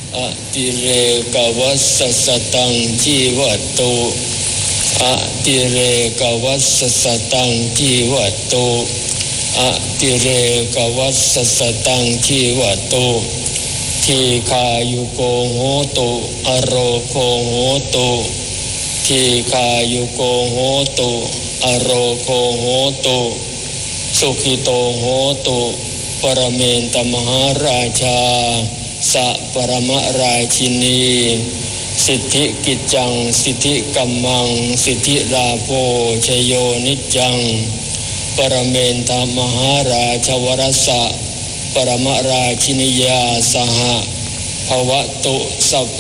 อติเรกวัสสสตังจีวัตตุอติเรกวัสสสตังจีวัตตุอติเรกวัสสสตังจีวัตตุทีคายุโกโหตุอโรโคโหตุทีคายุโกโหตุอโรโคโหตุสุขิโตโหตุปรเมนตมหาราชาสัปรมราชินีสิทธิกิจจังสิทธิกัมมังสิทธิราโภชโยนิจจังปรเมนตมหาราชวรสะปรมราชินียาสหภวตุสัพ